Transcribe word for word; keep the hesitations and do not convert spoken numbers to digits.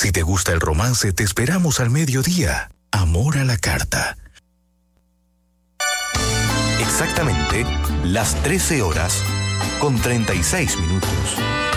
Si te gusta el romance, te esperamos al mediodía. Amor a la carta. Exactamente las trece horas con treinta y seis minutos.